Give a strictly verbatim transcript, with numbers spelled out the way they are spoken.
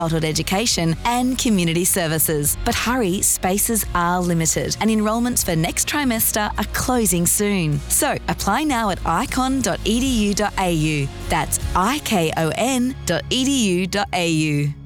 childhood education and community services. But hurry, spaces are limited and enrolments for next trimester are closing soon. So apply now at icon dot e d u dot a u. That's I K O N dot E D U dot A U.